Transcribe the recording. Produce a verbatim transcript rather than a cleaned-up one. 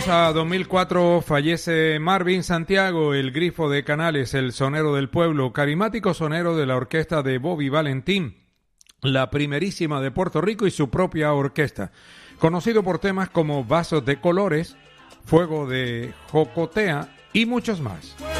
Años a dos mil cuatro fallece Marvin Santiago, el grifo de Canales, el sonero del pueblo, carismático sonero de la orquesta de Bobby Valentín, la primerísima de Puerto Rico y su propia orquesta. Conocido por temas como Vasos de Colores, Fuego de Jocotea y muchos más.